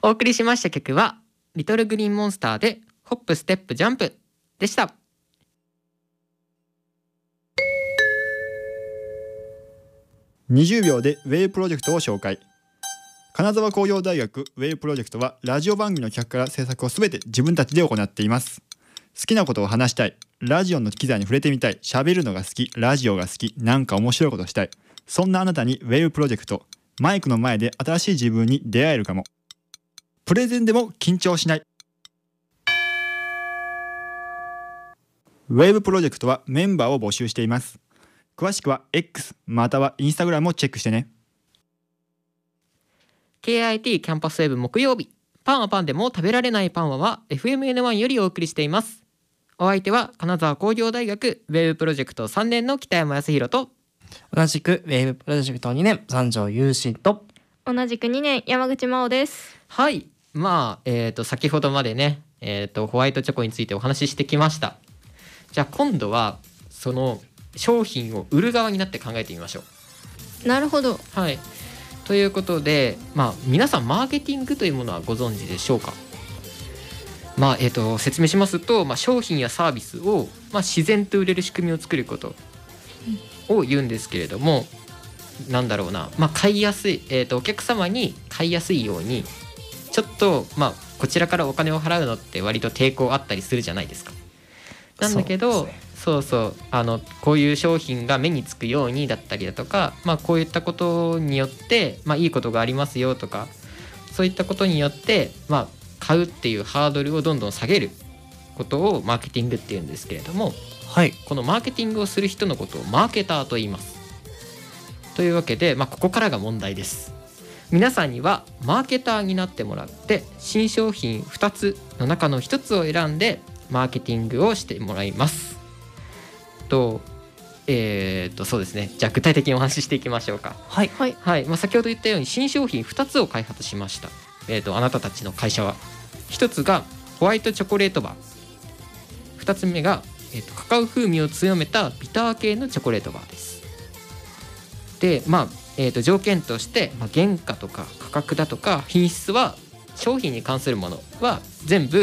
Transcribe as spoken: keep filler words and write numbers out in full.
お送りしました曲はリトルグリーンモンスターでホップステップジャンプでした。 にじゅうびょうでウェイプロジェクトを紹介。金沢工業大学ウェイプロジェクトはラジオ番組の企画から制作をすべて自分たちで行っています。好きなことを話したい、ラジオの機材に触れてみたい、喋るのが好き、ラジオが好き、なんか面白いことしたい、そんなあなたにウェイプロジェクト、マイクの前で新しい自分に出会えるかも。プレゼンでも緊張しない。ウェブプロジェクトはメンバーを募集しています。詳しくは X または Instagram をチェックしてね。 ケーアイティー キャンパスウェブ木曜日、パンはパンでも食べられないパンはは エフエムエヌワン よりお送りしています。お相手は金沢工業大学ウェブプロジェクトさんねんの北山康弘と、 同じくウェブプロジェクトにねん三条雄心と、 同じくにねん山口真央です。 はい、まあえーと先ほどまでね、えーとホワイトチョコについてお話ししてきました。じゃあ今度はその商品を売る側になって考えてみましょう。なるほど。 はい、ということで、まあ、皆さんマーケティングというものはご存知でしょうか。まあえー、と説明しますと、まあ、商品やサービスを、まあ、自然と売れる仕組みを作ることを言うんですけれども、うん、なんだろうな、まあ、買いやすい、えー、とお客様に買いやすいようにちょっと、まあ、こちらからお金を払うのって割と抵抗あったりするじゃないですか。なんだけど、そうですね、そうそうあのこういう商品が目につくようにだったりだとか、まあ、こういったことによって、まあ、いいことがありますよとか、そういったことによって、まあ、買うっていうハードルをどんどん下げることをマーケティングっていうんですけれども、 はい、 このマーケティングをする人のことをマーケターと言います。というわけで、まあ、ここからが問題です。皆さんにはマーケターになってもらって、新商品ふたつの中のひとつを選んでマーケティングをしてもらいます。と、えー、とそうですね。じゃあ具体的にお話ししていきましょうか。 はい、 はいはいまあ、先ほど言ったように新商品ふたつを開発しました。えー、とあなたたちの会社は、ひとつがホワイトチョコレートバー、ふたつめが、えー、とカカオ風味を強めたビター系のチョコレートバーです。で、まあえー、と条件として、まあ、原価とか価格だとか品質は、商品に関するものは全部